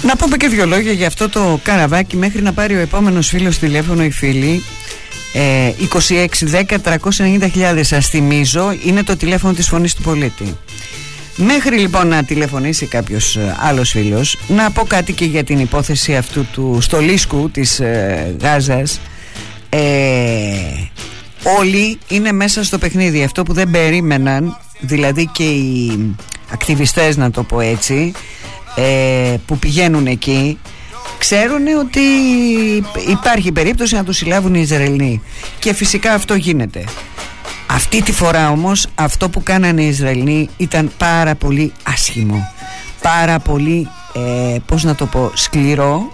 Να πούμε και δύο λόγια για αυτό το καραβάκι μέχρι να πάρει ο επόμενος φίλος τηλέφωνο ή φίλη. 2610-390.000 σας θυμίζω, είναι το τηλέφωνο της Φωνής του Πολίτη. Μέχρι λοιπόν να τηλεφωνήσει κάποιος άλλος φίλος, να πω κάτι και για την υπόθεση αυτού του στολίσκου της Γάζας. Όλοι είναι μέσα στο παιχνίδι. Αυτό που δεν περίμεναν, δηλαδή και οι ακτιβιστές, να το πω έτσι, που πηγαίνουν εκεί, ξέρουν ότι υπάρχει περίπτωση να τους συλλάβουν οι Ισραηλοί. Και φυσικά αυτό γίνεται. Αυτή τη φορά όμως αυτό που κάνανε οι Ισραηλοί ήταν πάρα πολύ άσχημο, πάρα πολύ πώς να το πω, σκληρό.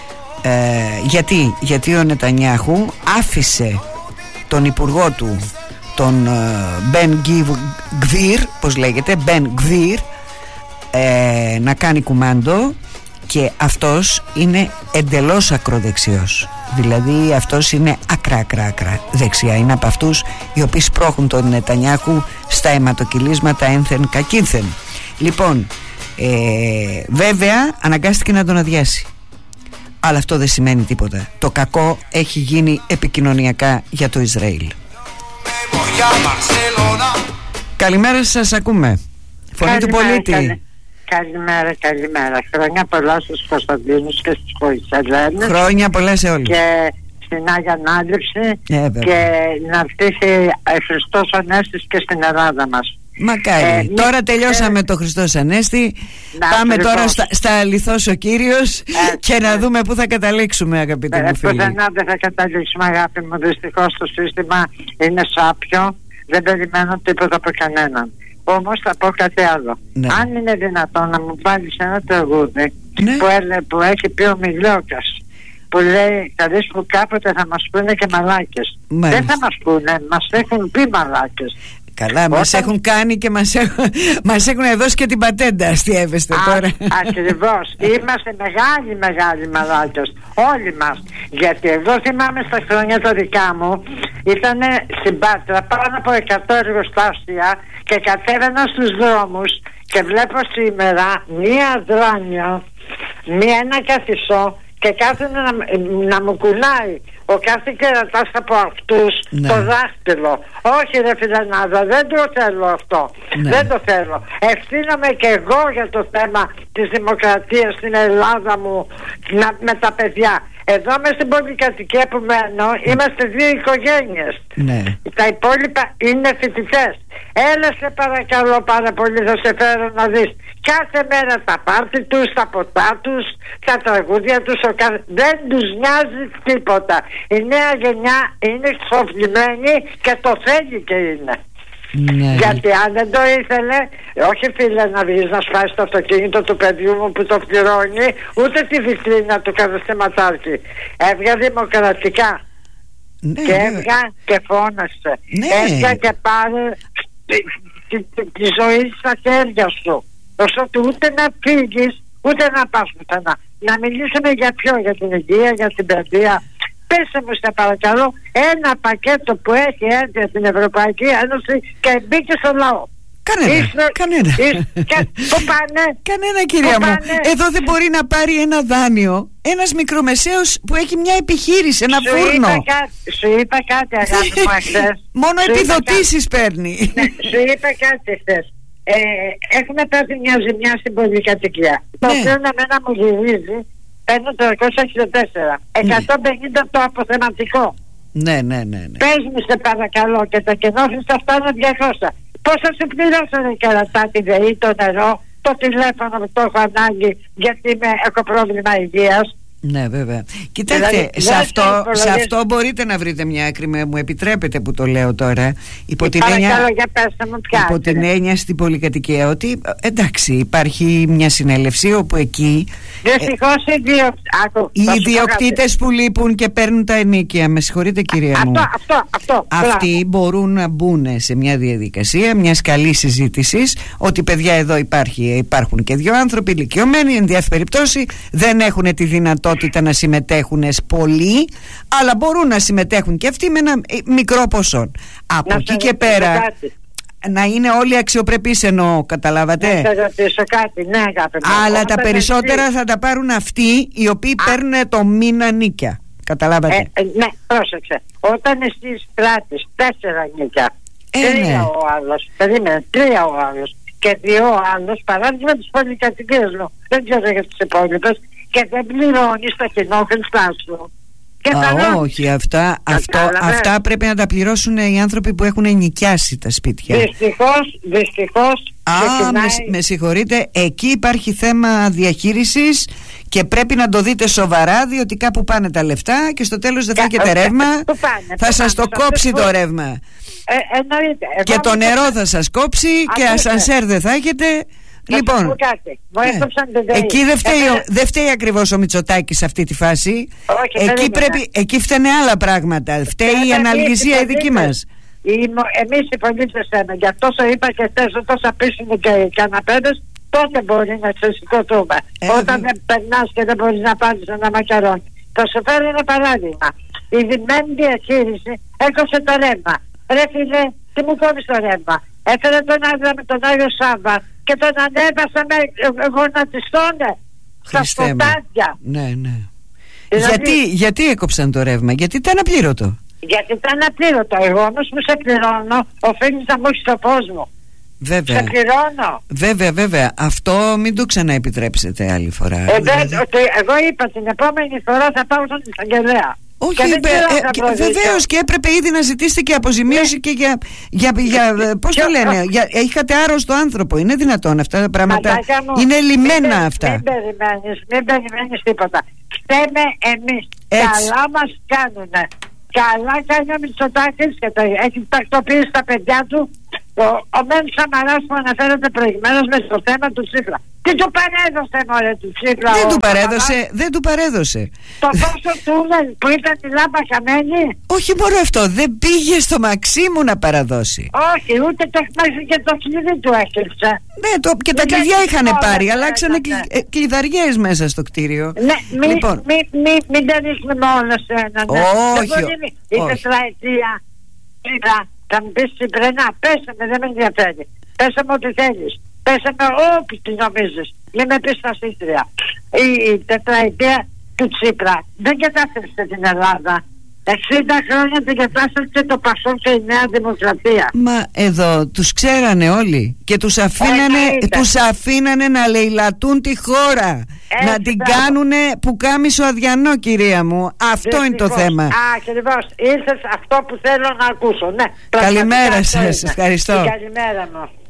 Γιατί ο Νετανιάχου άφησε τον υπουργό του, τον Μπεν Γκβίρ, πώς λέγεται, Μπεν Γκβίρ, να κάνει κουμάντο, και αυτός είναι εντελώς ακροδεξιός. Δηλαδή αυτός είναι άκρα δεξιά. Είναι από αυτούς οι οποίοι σπρώχουν τον Νετανιάχου στα αιματοκυλίσματα ένθεν κακίνθεν. Λοιπόν, βέβαια αναγκάστηκε να τον αδειάσει, αλλά αυτό δεν σημαίνει τίποτα. Το κακό έχει γίνει επικοινωνιακά για το Ισραήλ. Καλημέρα σας, ακούμε. Φωνή του Πολίτη. Καλημέρα. Χρόνια πολλά στους Κωνσταντίνους και στις Χωρισελένες. Χρόνια πολλά σε όλους. Και στην Άγια Ανάληψη, και να φτύσει Χριστός Ανέστης και στην Ελλάδα μας. Μακάρι. Τώρα τελειώσαμε το Χριστός Ανέστη. Πάμε τώρα στα αληθώς ο Κύριος, και να δούμε πού θα καταλήξουμε, αγαπητοί μου φίλοι. Πουθενά δεν θα καταλήξουμε, αγάπη μου. Δυστυχώς το σύστημα είναι σάπιο. Δεν περιμένω τίποτα από κανέναν. Όμως θα πω κάτι άλλο. Ναι. Αν είναι δυνατόν να μου βάλεις ένα τραγούδι, ναι, που έχει πει ο Μιλιόκας, που λέει καλείς που κάποτε θα μας πούνε και μαλάκες. Δεν θα μας πούνε, μας έχουν πει μαλάκες. Καλά, μας έχουν κάνει και μας έχουν δώσει και την πατέντα. Αστιεύεστε τώρα. Ακριβώς. Είμαστε μεγάλοι μαλάκες. Όλοι μας. Γιατί εγώ θυμάμαι στα χρόνια τα δικά μου, ήταν στην Πάτρα πάνω από 100 εργοστάσια, και κατέβαινα στους δρόμους και βλέπω σήμερα μία δράνια, ένα καθισό, και κάθεται να μου κουνάει ο κάθε κερατάς από αυτούς, ναι, το δάχτυλο. Όχι ρε φιλενάδα, δεν το θέλω αυτό. Ναι. Δεν το θέλω. Ευθύνομαι και εγώ για το θέμα της δημοκρατίας στην Ελλάδα μου, με τα παιδιά. Εδώ μες στην πολυκατοικία που μένω είμαστε 2 οικογένειες. Ναι. Τα υπόλοιπα είναι φοιτητές. Έλα σε παρακαλώ πάρα πολύ, θα σε φέρω να δεις κάθε μέρα τα πάρτι τους, τα ποτά τους, τα τραγούδια τους. Δεν τους νοιάζει τίποτα. Η νέα γενιά είναι εξοφλημένη και το θέλει και είναι. Ναι. Γιατί αν δεν το ήθελε, όχι φίλε να βγεις να σπάσει το αυτοκίνητο του παιδιού μου που το πληρώνει, ούτε τη βιτρίνα του καταστηματάρχη. Έβγα δημοκρατικά. Ναι, και έβγα και φώνασε. Ναι. Έβγα και πάρε τη ζωή στα χέρια σου, ώστε ούτε να φύγεις ούτε να πας πουθενά. Να μιλήσουμε για ποιο? Για την υγεία, για την παιδεία. Πέστε μου σε παρακαλώ ένα πακέτο που έχει έρθει από την Ευρωπαϊκή Ένωση και μπήκε στο λαό. Κανένα. Πού πάνε? Κανένα, κυρία μου. Εδώ δεν μπορεί να πάρει ένα δάνειο ένας μικρομεσαίος που έχει μια επιχείρηση, ένα φούρνο. Σου είπα κάτι, αγάπη μου, χθες. Μόνο επιδοτήσεις παίρνει. Ναι, σου είπα κάτι χθες. Έχουμε πάθει μια ζημιά στην πολυκατοικία. Το οποίο εμένα μου γυρίζει. Παίρνω 364. 150 το αποθεματικό. Ναι. Πες μου σε παρακαλώ, και τα κενόφιστα φτάνουν 200. Πώς θα σε πληρώσω κερατά, τη ΔΕΗ, το νερό, το τηλέφωνο που το έχω ανάγκη γιατί έχω πρόβλημα υγείας. Ναι, βέβαια. Κοιτάξτε, σε αυτό μπορείτε να βρείτε μια άκρη, μου επιτρέπετε που το λέω τώρα. Υπό την έννοια στην πολυκατοικία ότι εντάξει, υπάρχει μια συνέλευση όπου εκεί δυστυχώς οι ιδιοκτήτες που λείπουν και παίρνουν τα ενίκια, με συγχωρείτε κυρία μου, αυτοί μπορούν να μπουν σε μια διαδικασία μιας καλής συζήτησης ότι παιδιά εδώ υπάρχουν και 2 άνθρωποι ηλικιωμένοι, εν διάφορη περιπτώσει δεν έχουν τη δυνατότητα να συμμετέχουν πολύ, αλλά μπορούν να συμμετέχουν και αυτοί με ένα μικρό ποσό. Από εκεί και πέρα να είναι όλοι αξιοπρεπείς εννοώ, καταλάβατε. Θα ρωτήσω κάτι, ναι αγάπη μου. Αλλά τα περισσότερα θα τα πάρουν αυτοί οι οποίοι παίρνουν το μήνα νίκια. Καταλάβατε. Ναι, πρόσεξε. Όταν εσύ πράττεις 4 νίκια, 3 ο άλλος, περίμενε, 3 ο άλλος και 2 ο άλλος, παράδειγμα τις πολυκατοικίες μου, δεν ξέρω για τις υπόλοιπες, και δεν πληρώνεις τα κοινόχρηστά σου. Όχι, αυτά πρέπει να τα πληρώσουν οι άνθρωποι που έχουν νοικιάσει τα σπίτια. Δυστυχώς. Με συγχωρείτε, εκεί υπάρχει θέμα διαχείρισης και πρέπει να το δείτε σοβαρά, διότι κάπου πάνε τα λεφτά και στο τέλος δεν θα έχετε ρεύμα. Θα σας το κόψει το ρεύμα. Και το νερό θα σας κόψει και ασανσέρ δεν θα έχετε. Λοιπόν, εκεί δεν φταίει ακριβώς ο Μητσοτάκης σε αυτή τη φάση. Εκεί φταίνε άλλα πράγματα. Φταίει η αναλγησία η δική μας. Εμείς οι πολίτες θέμε. Γι' αυτό σου είπα και χθες, τόσο πίσουν και οι καναπέδες, τότε μπορεί να ξεσηκωθούμε. Όταν δεν περνάς και δεν μπορείς να πάρεις ένα μακαρόνι. Θα σου φέρω ένα παράδειγμα. Η δημένη διαχείριση έκοψε το ρεύμα. Ρε φίλε, τι μου κόβεις το ρεύμα. Έφερε τον άντρα με τον Άγιο Σάββα και τον ανέβασα με γονατιστώνε στα σκοτάδια. Ναι. Γιατί έκοψαν το ρεύμα? Γιατί ήταν απλήρωτο. Γιατί ήταν απλήρωτο. Εγώ όμως που σε πληρώνω, οφείλεις να μου έχεις το φως μου. Βέβαια. Σε πληρώνω. Βέβαια. Αυτό μην το ξαναεπιτρέψετε άλλη φορά. Εγώ είπα την επόμενη φορά θα πάω στον εισαγγελέα. Όχι, βεβαίως, και έπρεπε ήδη να ζητήσετε και αποζημίωση και για πώς το λένε, είχατε άρρωστο άνθρωπο. Είναι δυνατόν αυτά τα πράγματα? Είναι λιμένα αυτά. Μην περιμένεις τίποτα. Φταίμε εμείς. Καλά μας κάνουνε. Καλά κάνει ο Μητσοτάκης και έχει τακτοποιήσει τα παιδιά του. Ο Μένος Σαμαράς που αναφέρεται προηγουμένως με στο θέμα του Τσίπρα. Τι του παρέδωσε μωρέ του Τσίπρα? Δεν του παρέδωσε. Το πόσο τούνελ που ήταν η λάμπα χαμένη. Όχι μόνο αυτό, δεν πήγε στο Μαξίμου να παραδώσει. Όχι, ούτε και το κλειδί του έκλειψε. Ναι, και τα κλειδιά είχαν πάρει, αλλάξανε κλειδαριές μέσα στο κτίριο. Ναι, μην τα ρίχνουμε όλα σε έναν. Όχι. Η τετραετία. Θα μου πεις Τσιπρενά, πέσε με, δεν με ενδιαφέρει. Πέσε με ό,τι θέλεις. Πέσε με ό,τι τι νομίζεις. Μην με πεις τα σύστρια. Η τετραετία του Τσίπρα δεν κατάστρεψε την Ελλάδα. 60 χρόνια την κατάστρεψε το Πασόκ και η Νέα Δημοκρατία. Μα εδώ τους ξέρανε όλοι και τους αφήνανε να λαιλατούν τη χώρα. Να την κάνουνε πουκάμισο αδιανό, κυρία μου. Αυτό είναι το θέμα. Ακριβώς. Ήρθες αυτό που θέλω να ακούσω. Ναι, καλημέρα σας. Ευχαριστώ. Καλημέρα μου.